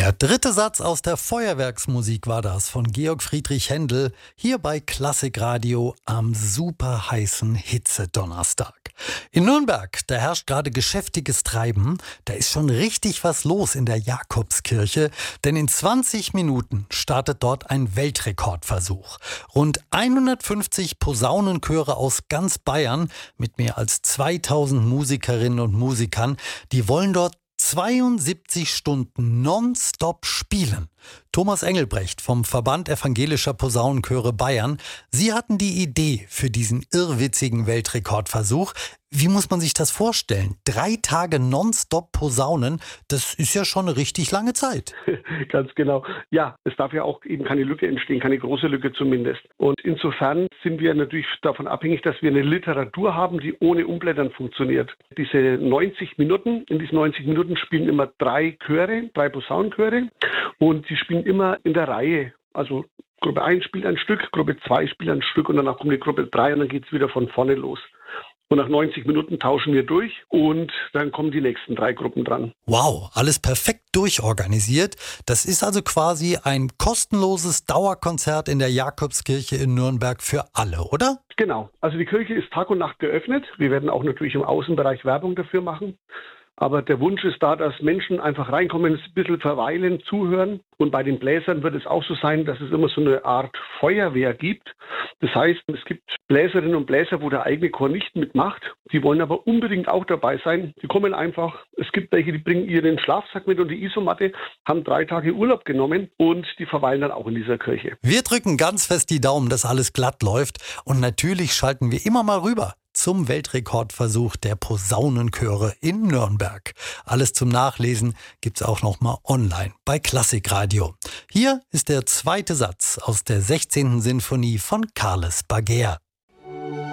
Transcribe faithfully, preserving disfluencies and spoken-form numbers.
Der dritte Satz aus der Feuerwerksmusik war das von Georg Friedrich Händel hier bei Klassikradio am superheißen Hitzedonnerstag. In Nürnberg, da herrscht gerade geschäftiges Treiben. Da ist schon richtig was los in der Jakobskirche, denn in zwanzig Minuten startet dort ein Weltrekordversuch. Rund hundertfünfzig Posaunenchöre aus ganz Bayern mit mehr als zweitausend Musikerinnen und Musikern, die wollen dort zweiundsiebzig Stunden nonstop spielen. Thomas Engelbrecht vom Verband Evangelischer Posaunenchöre Bayern. Sie hatten die Idee für diesen irrwitzigen Weltrekordversuch. Wie muss man sich das vorstellen? Drei Tage nonstop Posaunen, das ist ja schon eine richtig lange Zeit. Ganz genau. Ja, es darf ja auch eben keine Lücke entstehen, keine große Lücke zumindest. Und insofern sind wir natürlich davon abhängig, dass wir eine Literatur haben, die ohne Umblättern funktioniert. Diese neunzig Minuten, in diesen neunzig Minuten spielen immer drei Chöre, drei Posaunenchöre und die spielen immer in der Reihe. Also Gruppe eins spielt ein Stück, Gruppe zwei spielt ein Stück und danach kommt die Gruppe drei und dann geht es wieder von vorne los. Und nach neunzig Minuten tauschen wir durch und dann kommen die nächsten drei Gruppen dran. Wow, alles perfekt durchorganisiert. Das ist also quasi ein kostenloses Dauerkonzert in der Jakobskirche in Nürnberg für alle, oder? Genau. Also die Kirche ist Tag und Nacht geöffnet. Wir werden auch natürlich im Außenbereich Werbung dafür machen. Aber der Wunsch ist da, dass Menschen einfach reinkommen, ein bisschen verweilen, zuhören. Und bei den Bläsern wird es auch so sein, dass es immer so eine Art Feuerwehr gibt. Das heißt, es gibt Bläserinnen und Bläser, wo der eigene Chor nicht mitmacht. Die wollen aber unbedingt auch dabei sein. Die kommen einfach. Es gibt welche, die bringen ihren Schlafsack mit und die Isomatte, haben drei Tage Urlaub genommen und die verweilen dann auch in dieser Kirche. Wir drücken ganz fest die Daumen, dass alles glatt läuft. Und natürlich schalten wir immer mal rüber zum Weltrekordversuch der Posaunenchöre in Nürnberg. Alles zum Nachlesen gibt's auch noch mal online bei Klassikradio. Hier ist der zweite Satz aus der sechzehnten Sinfonie von Carles Baguer.